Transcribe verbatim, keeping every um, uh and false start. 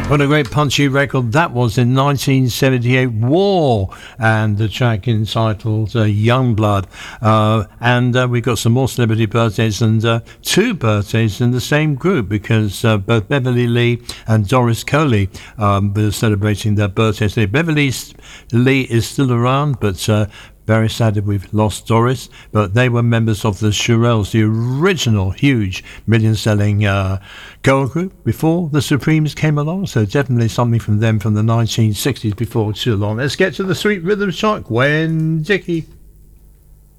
What a great punchy record that was in nineteen seventy-eight, War, and the track entitled uh, Young Blood. Uh, and uh, we've got some more celebrity birthdays, and uh, two birthdays in the same group, because uh, both Beverly Lee and Doris Coley um, were celebrating their birthdays today. Beverly Lee is still around, but uh, very sad that we've lost Doris, but they were members of the Shirelles, the original huge million-selling uh, girl group before the Supremes came along, so definitely something from them from the nineteen sixties before too long. Let's get to the Sweet Rhythm Shock, Gwen Dickey.